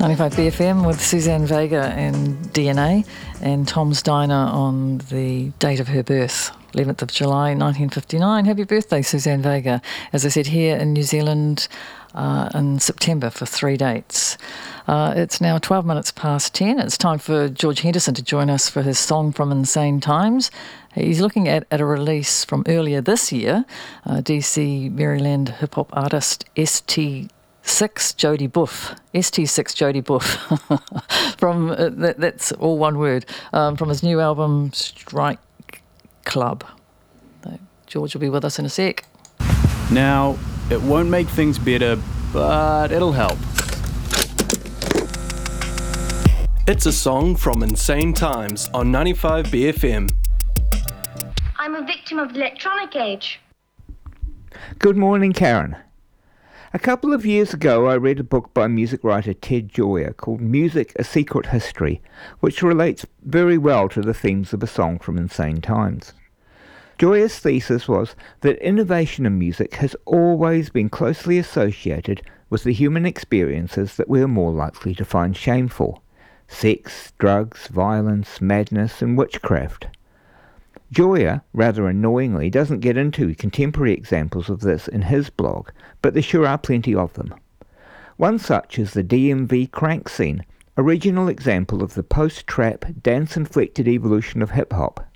95 BFM with Suzanne Vega and DNA, and Tom's Diner on the date of her birth, 11th of July 1959. Happy birthday, Suzanne Vega. As I said, here in New Zealand in September for 3 dates. It's now 12 minutes past 10. It's time for George Henderson to join us for his song from Insane Times. He's looking at a release from earlier this year, DC, Maryland hip-hop artist ST6 Jody Buff, ST6 Jody Buff, from that's all one word, from his new album Strike Club. George will be with us in a sec. Now, it won't make things better, but it'll help. It's a song from Insane Times on 95 BFM. I'm a victim of the electronic age. Good morning, Karen. A couple of years ago, I read a book by music writer Ted Gioia called Music, A Secret History, which relates very well to the themes of a song from Insane Times. Gioia's thesis was that innovation in music has always been closely associated with the human experiences that we are more likely to find shameful: sex, drugs, violence, madness, and witchcraft. Gioia, rather annoyingly, doesn't get into contemporary examples of this in his blog, but there sure are plenty of them. One such is the DMV crank scene, original example of the post-trap, dance-inflected evolution of hip-hop.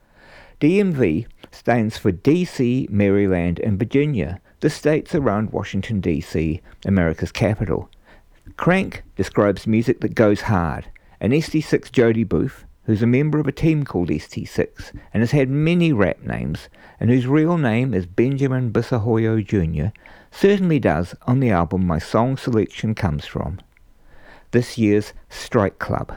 DMV stands for DC, Maryland, and Virginia, the states around Washington, D.C., America's capital. Crank describes music that goes hard, and ST6 Jody Buff, who's a member of a team called ST6 and has had many rap names, and whose real name is Benjamin Bisahoyo Jr., certainly does on the album my song selection comes from, this year's Strike Club.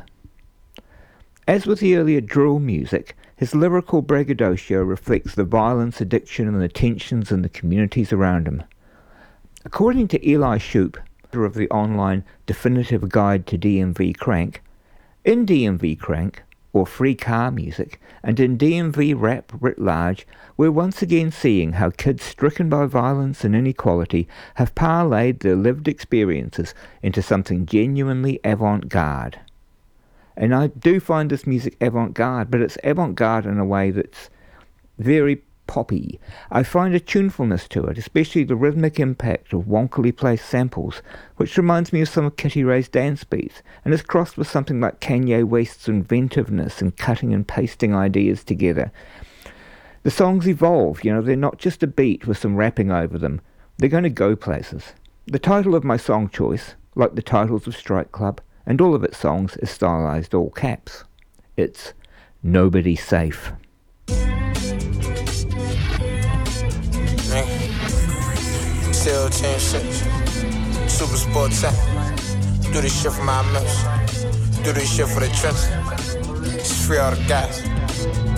As with the earlier drill music, his lyrical braggadocio reflects the violence, addiction, and the tensions in the communities around him. According to Eli Shoup, author of the online Definitive Guide to DMV Crank, in DMV Crank, or free car music, and in DMV rap writ large, we're once again seeing how kids stricken by violence and inequality have parlayed their lived experiences into something genuinely avant-garde. And I do find this music avant-garde, but it's avant-garde in a way that's very poppy. I find a tunefulness to it, especially the rhythmic impact of wonkily placed samples, which reminds me of some of Kitty Ray's dance beats, and is crossed with something like Kanye West's inventiveness in cutting and pasting ideas together. The songs evolve, they're not just a beat with some rapping over them. They're going to go places. The title of my song choice, like the titles of Strike Club, and all of its songs, is stylized all caps. It's Nobody Safe. Still 10 shit. Super sport tech. Do this shit for my members. Do this shit for the trust. Just free all the guys.